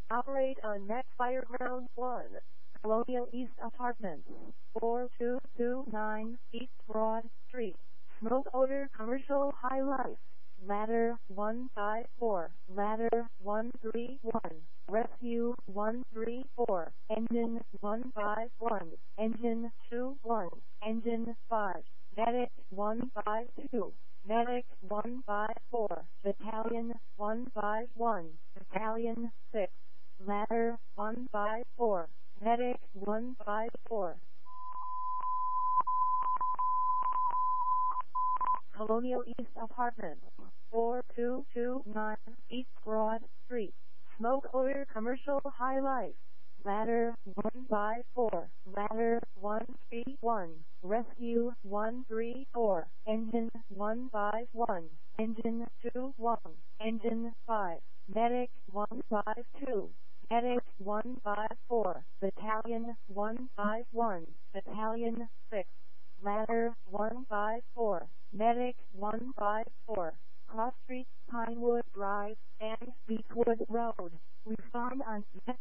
Operate on Net Fireground 1, Colonial East Apartments, 4229 East Broad Street. Smoke odor commercial high life. Ladder 154, Ladder 131, Rescue 134, Engine 151, Engine 21, Engine 5, Medic 152, Medic 154, Battalion 151, Battalion 6, Ladder 154, Medic 154. Colonial East Apartments, 4229 East Broad Street. Smoke odor commercial high life. Ladder 154, Ladder 131, Rescue 134, Engine 151, Engine 21, Engine 5, Medic 152, Medic 154, Battalion 151, Battalion 6, Ladder 154, Medic 154, Cross Street, Pinewood Drive, and Beechwood Road. Respond on